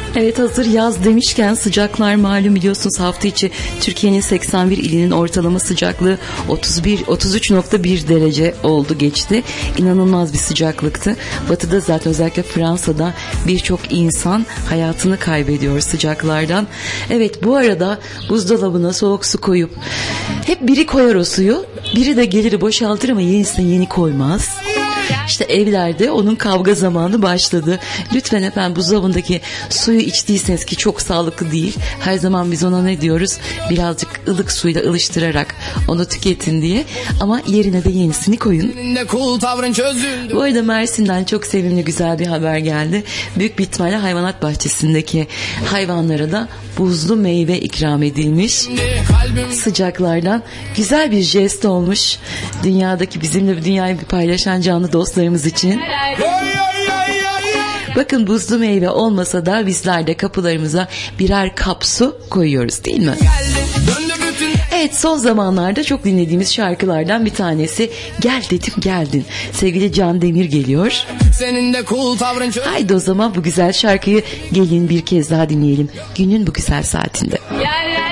Evet, hazır yaz demişken sıcaklar malum, biliyorsunuz hafta içi Türkiye'nin 81 ilinin ortalama sıcaklığı 33.1 derece oldu, geçti. İnanılmaz bir sıcaklıktı. Batı'da zaten, özellikle Fransa'da birçok insan hayatını kaybediyor sıcaklardan. Evet, bu arada buzdolabına soğuk su koyup hep biri koyar o suyu, biri de gelir boşaltır ama yenisine yeni koymaz. İşte evlerde onun kavga zamanı başladı. Lütfen efendim, buzdolabındaki suyu içtiyseniz, ki çok sağlıklı değil, her zaman biz ona ne diyoruz? Birazcık ılık suyla ılıştırarak onu tüketin diye. Ama yerine de yenisini koyun. Bu arada Mersin'den çok sevimli, güzel bir haber geldi. Büyük bir ihtimalle hayvanat bahçesindeki hayvanlara da buzlu meyve ikram edilmiş. Sıcaklardan güzel bir jest olmuş. Dünyadaki, bizimle dünyayı paylaşan canlı dostlarımız için. Bakın, buzlu meyve olmasa da bizler de kapılarımıza birer kap su koyuyoruz, değil mi? Evet, son zamanlarda çok dinlediğimiz şarkılardan bir tanesi Gel Dedim Geldin. Sevgili Can Demir geliyor. Haydi o zaman bu güzel şarkıyı gelin bir kez daha dinleyelim. Günün bu güzel saatinde.